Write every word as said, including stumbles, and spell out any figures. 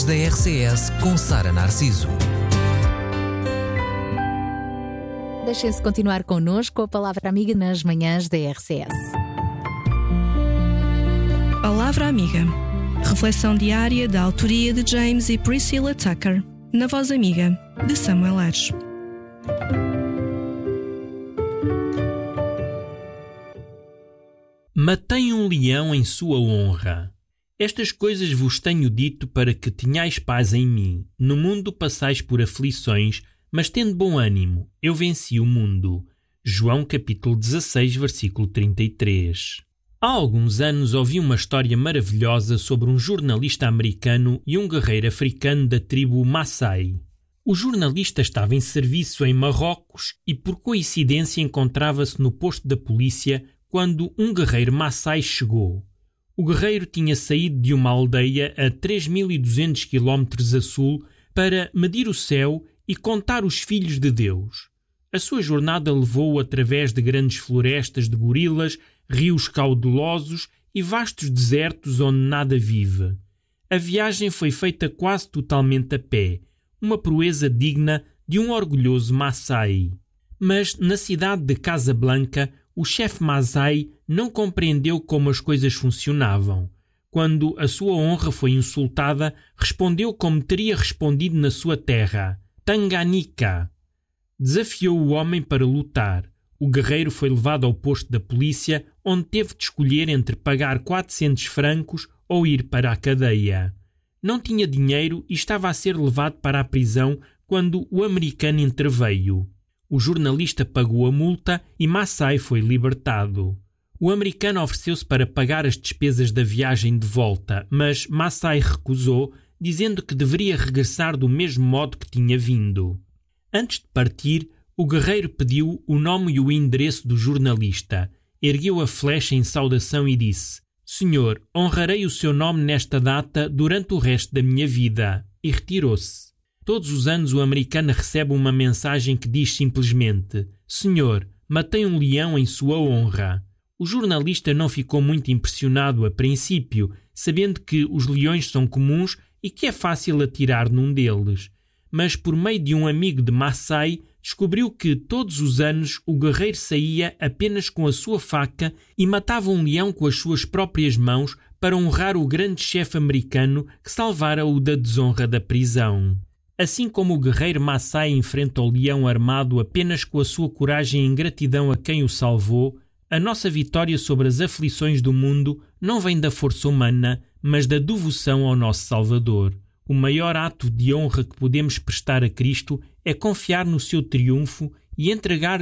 Manhãs da R C S com Sara Narciso. Deixem-se continuar connosco a Palavra Amiga nas Manhãs da R C S. Palavra Amiga. Reflexão diária da autoria de James e Priscilla Tucker, na voz amiga de Samuel Aires. Matei um leão em sua honra. Estas coisas vos tenho dito para que tenhais paz em mim. No mundo passais por aflições, mas tende bom ânimo, eu venci o mundo. João capítulo dezasseis, versículo trinta e três. Há alguns anos ouvi uma história maravilhosa sobre um jornalista americano e um guerreiro africano da tribo Maasai. O jornalista estava em serviço em Marrocos e por coincidência encontrava-se no posto da polícia quando um guerreiro Maasai chegou. O guerreiro tinha saído de uma aldeia a três mil e duzentos quilómetros a sul para medir o céu e contar os filhos de Deus. A sua jornada levou-o através de grandes florestas de gorilas, rios caudalosos e vastos desertos onde nada vive. A viagem foi feita quase totalmente a pé, uma proeza digna de um orgulhoso Maasai. Mas na cidade de Casablanca, o chefe Maasai não compreendeu como as coisas funcionavam. Quando a sua honra foi insultada, respondeu como teria respondido na sua terra: Tanganica. Desafiou o homem para lutar. O guerreiro foi levado ao posto da polícia, onde teve de escolher entre pagar quatrocentos francos ou ir para a cadeia. Não tinha dinheiro e estava a ser levado para a prisão quando o americano interveio. O jornalista pagou a multa e Maasai foi libertado. O americano ofereceu-se para pagar as despesas da viagem de volta, mas Maasai recusou, dizendo que deveria regressar do mesmo modo que tinha vindo. Antes de partir, o guerreiro pediu o nome e o endereço do jornalista, ergueu a flecha em saudação e disse: Senhor, honrarei o seu nome nesta data durante o resto da minha vida, e retirou-se. Todos os anos o americano recebe uma mensagem que diz simplesmente: Senhor, matei um leão em sua honra. O jornalista não ficou muito impressionado a princípio, sabendo que os leões são comuns e que é fácil atirar num deles. Mas por meio de um amigo de Maasai, descobriu que todos os anos o guerreiro saía apenas com a sua faca e matava um leão com as suas próprias mãos para honrar o grande chefe americano que salvara-o da desonra da prisão. Assim como o guerreiro Maasai enfrenta o leão armado apenas com a sua coragem e gratidão a quem o salvou, a nossa vitória sobre as aflições do mundo não vem da força humana, mas da devoção ao nosso Salvador. O maior ato de honra que podemos prestar a Cristo é confiar no seu triunfo e entregar